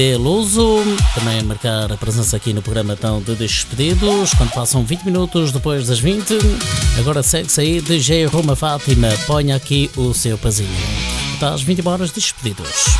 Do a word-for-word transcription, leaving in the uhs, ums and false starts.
Luso, também a marcar a presença aqui no programa tão de Despedidos, quando passam vinte minutos depois das vinte. Agora segue-se aí D J Roma Fátima, ponha aqui o seu pazinho. Até às vinte horas Despedidos.